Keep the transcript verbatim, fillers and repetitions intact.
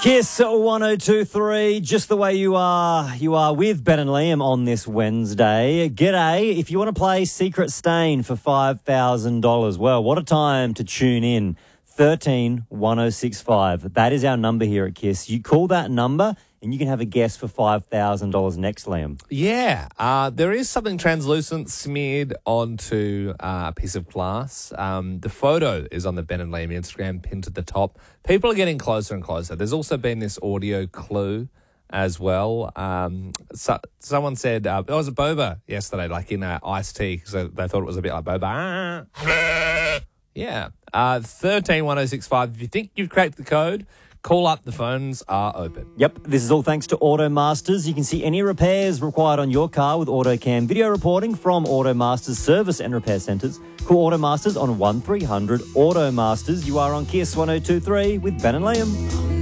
Kiss one oh two three, just the way you are. You are with Ben and Liam on this Wednesday. G'day. If you want to play Secret Stain for five thousand dollars, well, what a time to tune in. thirteen one oh six five. That is our number here at Kiss. You call that number and you can have a guess for five thousand dollars next, Liam. Yeah, uh, there is something translucent smeared onto uh, a piece of glass. Um, the photo is on the Ben and Liam Instagram, pinned to the top. People are getting closer and closer. There's also been this audio clue as well. Um, so, someone said, uh, it was a boba yesterday, like in uh, iced tea, because they, they thought it was a bit like boba. Yeah, uh, thirteen one oh six five. If you think you've cracked the code, call up. The phones are open. Yep, this is all thanks to AutoMasters. You can see any repairs required on your car with AutoCam video reporting from AutoMasters service and repair centres. Call AutoMasters on one three hundred AutoMasters. You are on Kiss one oh two three with Ben and Liam.